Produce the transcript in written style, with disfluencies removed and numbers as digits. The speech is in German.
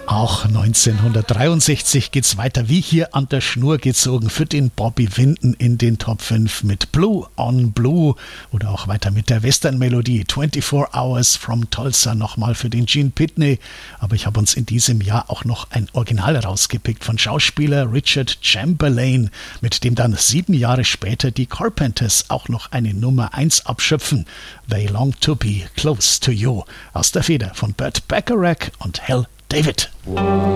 Auch 1963 geht's weiter wie hier an der Schnur gezogen für den Bobby Vinton in den Top 5 mit Blue on Blue oder auch weiter mit der Western-Melodie 24 Hours from Tulsa nochmal für den Gene Pitney. Aber ich habe uns in diesem Jahr auch noch ein Original rausgepickt von Schauspieler Richard Chamberlain, mit dem dann 7 Jahre später die Carpenters auch noch eine Nummer 1 abschöpfen. They Long to Be Close to You aus der Feder von Burt Bacharach und Hal David.